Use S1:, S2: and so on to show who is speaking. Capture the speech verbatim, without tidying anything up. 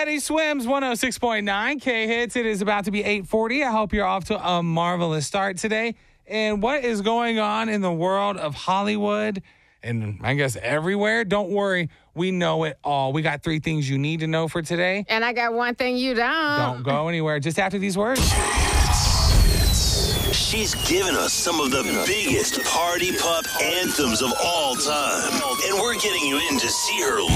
S1: Teddy Swims, one oh six point nine K-Hits. It is about to be eight forty. I hope you're off to a marvelous start today. And what is going on in the world of Hollywood and I guess everywhere? Don't worry. We know it all. We got three things you need to know for today.
S2: And I got one thing you don't.
S1: Don't go anywhere. Just after these words.
S3: She's given us some of the biggest party pup anthems of all time. And we're getting you in to see her